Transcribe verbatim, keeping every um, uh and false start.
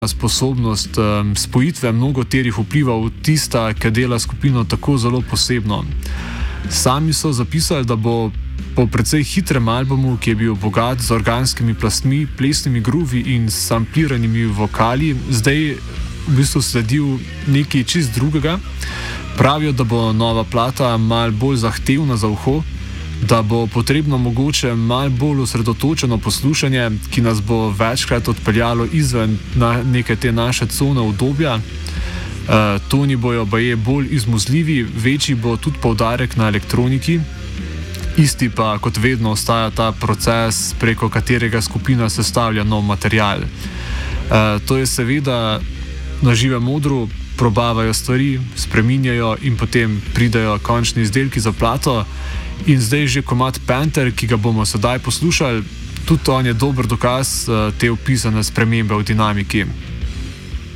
sposobnost um, spojitve mnogoterih vplivov tista, ki dela skupino tako zelo posebno. Sami so zapisali, da bo po precej hitrem albumu, ki je bil bogat z organskimi plastmi, plesnimi gruvi in sampliranimi vokali, zdaj v bistvu sledil nekaj čist drugega. Pravijo, da bo nova plata mal bolj zahtevna za uho, da bo potrebno mogoče mal bolj osredotočeno poslušanje, ki nas bo večkrat odpeljalo izven na neke te naše cone udobja. Uh, toni bojo baje bolj izmuzljivi, večji bo tudi poudarek na elektroniki, isti pa kot vedno ostaja ta proces, preko katerega skupina sestavlja nov material. Uh, to je seveda na živem odru, probavajo stvari, spreminjajo in potem pridejo končni izdelki za plato. In zdaj že komad Panther, ki ga bomo sedaj poslušali, tudi on je dober dokaz uh, te opisane spremembe v dinamiki.